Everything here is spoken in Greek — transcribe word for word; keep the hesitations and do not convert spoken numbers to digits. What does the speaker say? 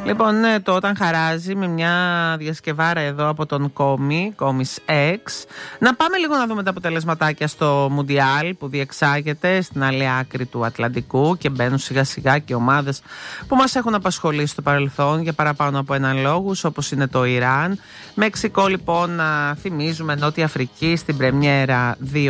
Λοιπόν, ναι, το Όταν Χαράζει με μια διασκευάρα εδώ από τον Κόμι, Κόμις X. Να πάμε λίγο να δούμε τα αποτελεσματάκια στο Μουντιάλ που διεξάγεται στην άλλη άκρη του Ατλαντικού και μπαίνουν σιγά σιγά και ομάδες που μας έχουν απασχολήσει στο παρελθόν για παραπάνω από έναν λόγους, όπως είναι το Ιράν. Μεξικό, λοιπόν, να θυμίζουμε, Νότια Αφρική στην πρεμιέρα δύο